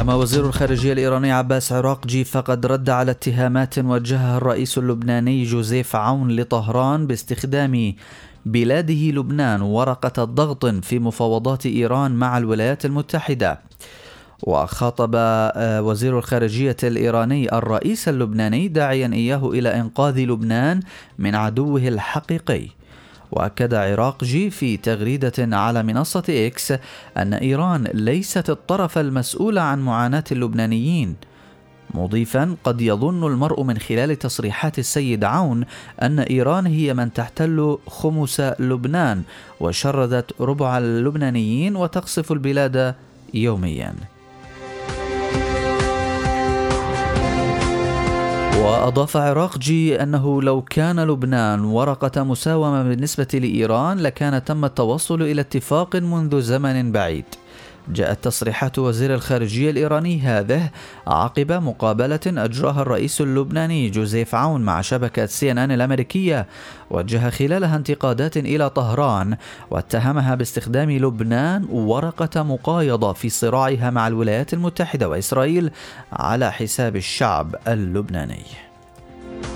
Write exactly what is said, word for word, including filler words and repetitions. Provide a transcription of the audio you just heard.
أما وزير الخارجية الإيراني عباس عراقجي فقد رد على اتهامات وجهها الرئيس اللبناني جوزيف عون لطهران باستخدام بلاده لبنان ورقة ضغط في مفاوضات إيران مع الولايات المتحدة. وخاطب وزير الخارجية الإيراني الرئيس اللبناني داعيا إياه إلى إنقاذ لبنان من عدوه الحقيقي. وأكد عراقجي في تغريدة على منصة إكس أن إيران ليست الطرف المسؤول عن معاناة اللبنانيين، مضيفا: قد يظن المرء من خلال تصريحات السيد عون أن إيران هي من تحتل خمس لبنان وشردت ربع اللبنانيين وتقصف البلاد يوميا. وأضاف عراقجي أنه لو كان لبنان ورقة مساومة بالنسبة لإيران لكان تم التوصل إلى اتفاق منذ زمن بعيد. جاءت تصريحات وزير الخارجية الإيراني هذه عقب مقابلة أجراها الرئيس اللبناني جوزيف عون مع شبكة سي إن إن الأمريكية، وجه خلالها انتقادات إلى طهران واتهمها باستخدام لبنان ورقة مقايضة في صراعها مع الولايات المتحدة وإسرائيل على حساب الشعب اللبناني.